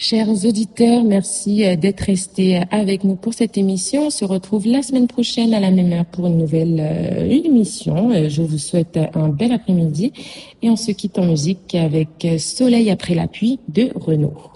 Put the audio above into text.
Chers auditeurs, merci d'être restés avec nous pour cette émission. On se retrouve la semaine prochaine à la même heure pour une nouvelle émission. Je vous souhaite un bel après-midi et on se quitte en musique avec Soleil après la pluie de Renaud.